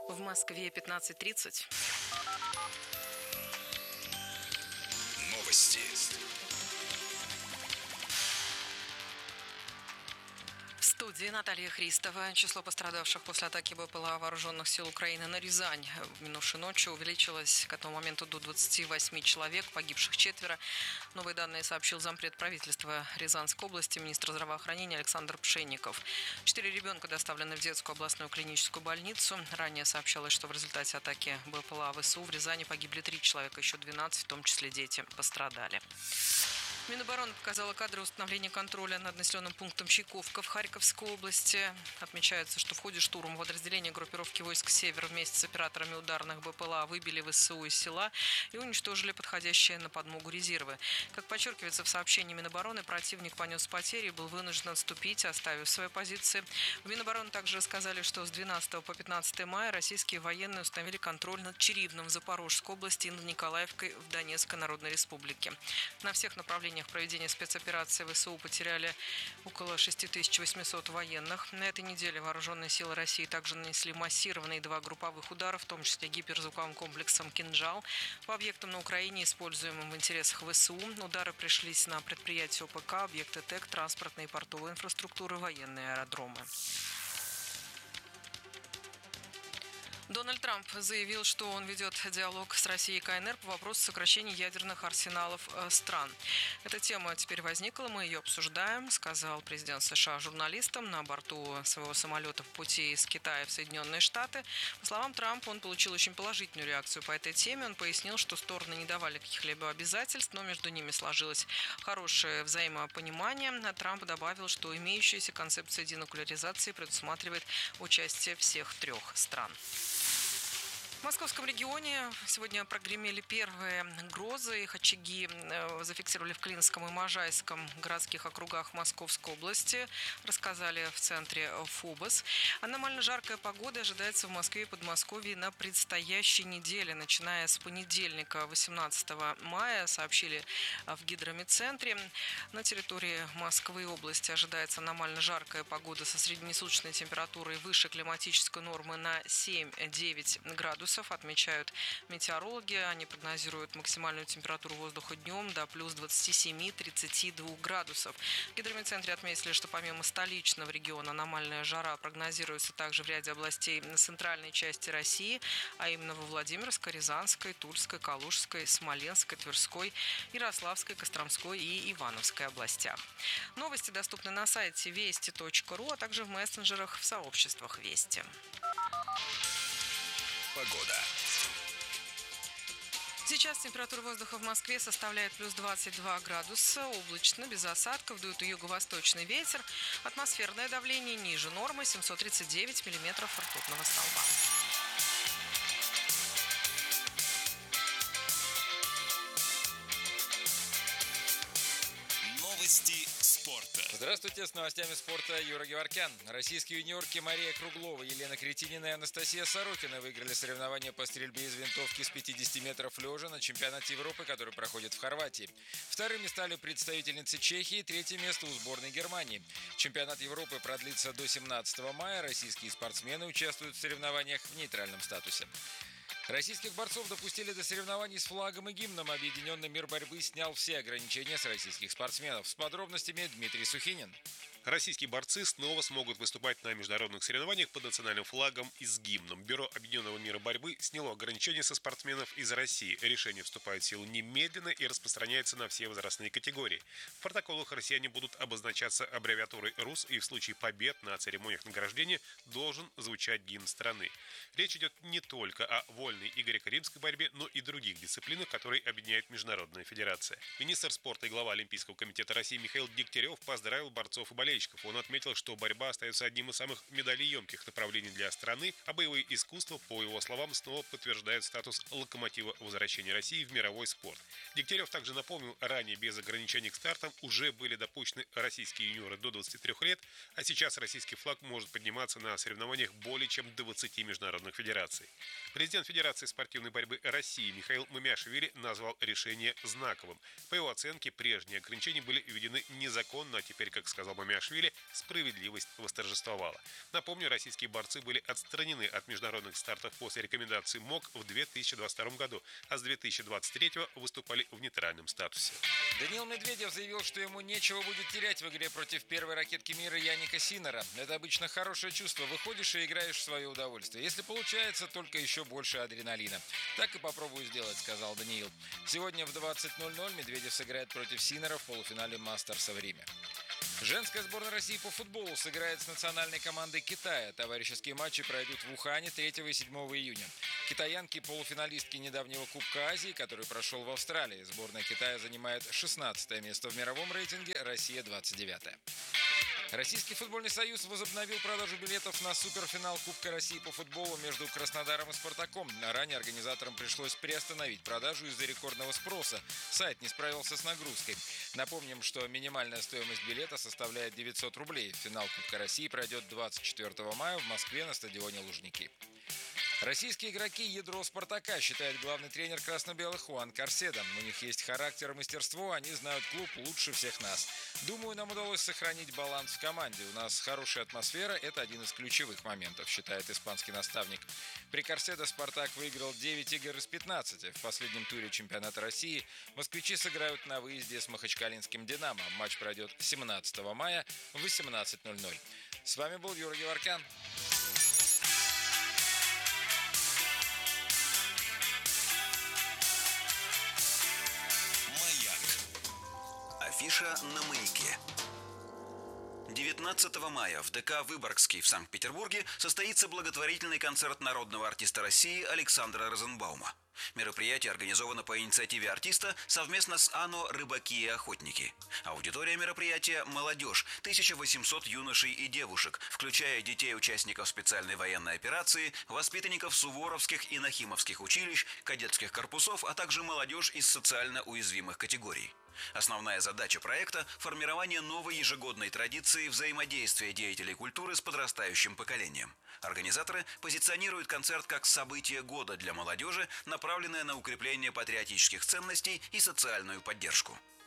В Москве 15:30. Новости. В студии Наталья Христова. Число пострадавших после атаки БПЛА вооруженных сил Украины на Рязань в минувшей ночью увеличилось к этому моменту до 28 человек, погибших 4. Новые данные сообщил зампред правительства Рязанской области, министр здравоохранения Александр Пшенников. 4 ребенка доставлены в детскую областную клиническую больницу. Ранее сообщалось, что в результате атаки БПЛА ВСУ в Рязани погибли 3 человека, еще 12, в том числе дети, пострадали. Минобороны показала кадры установления контроля над населенным пунктом Чайковка в Харьковской области. Отмечается, что в ходе штурма подразделения группировки войск «Север» вместе с операторами ударных БПЛА выбили ВСУ из села и уничтожили подходящие на подмогу резервы. Как подчеркивается в сообщении Минобороны, противник понес потери и был вынужден отступить, оставив свои позиции. В Минобороны также рассказали, что с 12 по 15 мая российские военные установили контроль над Чирибным в Запорожской области и над Николаевкой в Донецкой Народной Республике. На всех направлениях проведения спецоперации ВСУ потеряли около 6800 военных. На этой неделе вооруженные силы России также нанесли массированные 2 групповых удара, в том числе гиперзвуковым комплексом «Кинжал» по объектам на Украине, используемым в интересах ВСУ. Удары пришлись на предприятия ОПК, объекты ТЭК, транспортной и портовой инфраструктуры, военные аэродромы. Дональд Трамп заявил, что он ведет диалог с Россией и КНР по вопросу сокращения ядерных арсеналов стран. Эта тема теперь возникла, мы ее обсуждаем, сказал президент США журналистам на борту своего самолета в пути из Китая в Соединенные Штаты. По словам Трампа, он получил очень положительную реакцию по этой теме. Он пояснил, что стороны не давали каких-либо обязательств, но между ними сложилось хорошее взаимопонимание. Трамп добавил, что имеющаяся концепция денуклеаризации предусматривает участие всех 3 стран. В московском регионе сегодня прогремели первые грозы. Их очаги зафиксировали в Клинском и Можайском городских округах Московской области, рассказали в центре ФОБОС. Аномально жаркая погода ожидается в Москве и Подмосковье на предстоящей неделе, начиная с понедельника, 18 мая, сообщили в Гидромедцентре. На территории Москвы и области ожидается аномально жаркая погода со среднесуточной температурой выше климатической нормы на 7-9 градусов. Отмечают метеорологи. Они прогнозируют максимальную температуру воздуха днем до плюс 27-32 градусов. В Гидромедцентре отметили, что помимо столичного региона аномальная жара прогнозируется также в ряде областей на центральной части России, а именно во Владимирской, Рязанской, Тульской, Калужской, Смоленской, Тверской, Ярославской, Костромской и Ивановской областях. Новости доступны на сайте вести.ру, а также в мессенджерах в сообществах Вести. Погода. Сейчас температура воздуха в Москве составляет плюс 22 градуса, облачно, без осадков, дует юго-восточный ветер. Атмосферное давление ниже нормы, 739 миллиметров ртутного столба. Новости спорта. Здравствуйте, с новостями спорта Юра Геворкян. Российские юниорки Мария Круглова, Елена Кретинина и Анастасия Сорокина выиграли соревнования по стрельбе из винтовки с 50 метров лежа на чемпионате Европы, который проходит в Хорватии. Вторыми стали представительницы Чехии, 3-е место у сборной Германии. Чемпионат Европы продлится до 17 мая. Российские спортсмены участвуют в соревнованиях в нейтральном статусе. Российских борцов допустили до соревнований с флагом и гимном. Объединенный мир борьбы снял все ограничения с российских спортсменов. С подробностями Дмитрий Сухинин. Российские борцы снова смогут выступать на международных соревнованиях под национальным флагом и с гимном. Бюро Объединенного мира борьбы сняло ограничения со спортсменов из России. Решение вступает в силу немедленно и распространяется на все возрастные категории. В протоколах россияне будут обозначаться аббревиатурой РУС, и в случае побед на церемониях награждения должен звучать гимн страны. Речь идет не только о вольной и греко-римской борьбе, но и других дисциплинах, которые объединяет Международная федерация. Министр спорта и глава Олимпийского комитета России Михаил Дегтярев поздравил борцов и болельщиков. Он отметил, что борьба остается одним из самых медалеемких направлений для страны, а боевые искусства, по его словам, снова подтверждают статус локомотива возвращения России в мировой спорт. Дегтярев также напомнил, ранее без ограничений к стартам уже были допущены российские юниоры до 23 лет, а сейчас российский флаг может подниматься на соревнованиях более чем 20 международных федераций. Президент Федерации спортивной борьбы России Михаил Мумяшвили назвал решение знаковым. По его оценке, прежние ограничения были введены незаконно, а теперь, как сказал Мумяшвили, Саакашвили справедливость восторжествовала. Напомню, российские борцы были отстранены от международных стартов после рекомендаций МОК в 2022 году, а с 2023 выступали в нейтральном статусе. Даниил Медведев заявил, что ему нечего будет терять в игре против первой ракетки мира Яника Синнера. Это обычно хорошее чувство. Выходишь и играешь в свое удовольствие. Если получается, только еще больше адреналина. Так и попробую сделать, сказал Даниил. Сегодня в 20:00 Медведев сыграет против Синнера в полуфинале Мастерса в Риме. Женская сборная России по футболу сыграет с национальной командой Китая. Товарищеские матчи пройдут в Ухане 3 и 7 июня. Китаянки – полуфиналистки недавнего Кубка Азии, который прошел в Австралии. Сборная Китая занимает 16 место в мировом рейтинге, Россия – 29-е. Российский футбольный союз возобновил продажу билетов на суперфинал Кубка России по футболу между Краснодаром и Спартаком. Ранее организаторам пришлось приостановить продажу из-за рекордного спроса. Сайт не справился с нагрузкой. Напомним, что минимальная стоимость билета составляет 900 рублей. Финал Кубка России пройдет 24 мая в Москве на стадионе Лужники. Российские игроки ядро «Спартака», считает главный тренер красно-белых Хуан Карседо. У них есть характер и мастерство, они знают клуб лучше всех нас. Думаю, нам удалось сохранить баланс в команде. У нас хорошая атмосфера, это один из ключевых моментов, считает испанский наставник. При Карседо «Спартак» выиграл 9 игр из 15. В последнем туре чемпионата России москвичи сыграют на выезде с махачкалинским «Динамо». Матч пройдет 17 мая в 18:00. С вами был Юрий Геворкян. Афиша на маяке. 19 мая в ДК «Выборгский» в Санкт-Петербурге состоится благотворительный концерт народного артиста России Александра Розенбаума. Мероприятие организовано по инициативе артиста совместно с АНО «Рыбаки и охотники». Аудитория мероприятия – молодежь, 1800 юношей и девушек, включая детей участников специальной военной операции, воспитанников суворовских и нахимовских училищ, кадетских корпусов, а также молодежь из социально уязвимых категорий. Основная задача проекта – формирование новой ежегодной традиции взаимодействия деятелей культуры с подрастающим поколением. Организаторы позиционируют концерт как событие года для молодежи, направленное на укрепление патриотических ценностей и социальную поддержку.